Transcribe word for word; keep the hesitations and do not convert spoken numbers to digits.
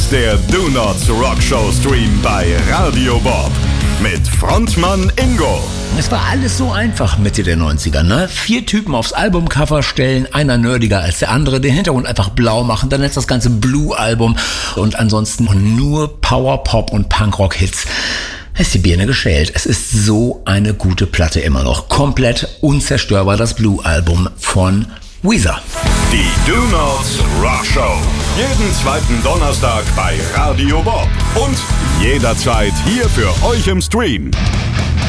ist der Do Not Rock Show Stream bei Radio Bob mit Frontmann Ingo. Es war alles so einfach Mitte der neunziger, ne? Vier Typen aufs Albumcover stellen, einer nerdiger als der andere, den Hintergrund einfach blau machen, dann ist das ganze Blue-Album und ansonsten nur Power-Pop und Punkrock-Hits. Es ist die Birne geschält. Es ist so eine gute Platte immer noch. Komplett unzerstörbar, das Blue-Album von Weezer. Die Do Not Rock Show. Jeden zweiten Donnerstag bei Radio Bob. Und jederzeit hier für euch im Stream.